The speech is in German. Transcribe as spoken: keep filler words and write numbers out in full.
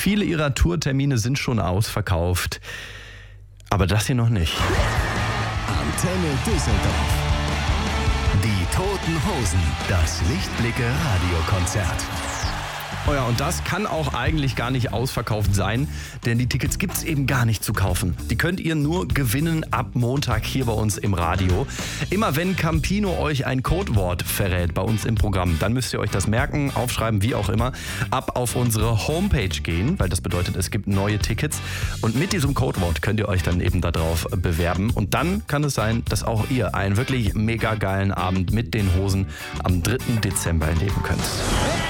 Viele ihrer Tourtermine sind schon ausverkauft, aber das hier noch nicht. Antenne Düsseldorf. Die Toten Hosen, das Lichtblicke Radiokonzert. Oh ja, und das kann auch eigentlich gar nicht ausverkauft sein, denn die Tickets gibt's eben gar nicht zu kaufen. Die könnt ihr nur gewinnen ab Montag hier bei uns im Radio. Immer wenn Campino euch ein Codewort verrät bei uns im Programm, dann müsst ihr euch das merken, aufschreiben, wie auch immer, ab auf unsere Homepage gehen, weil das bedeutet, es gibt neue Tickets. Und mit diesem Codewort könnt ihr euch dann eben darauf bewerben. Und dann kann es sein, dass auch ihr einen wirklich mega geilen Abend mit den Hosen am dritten Dezember erleben könnt.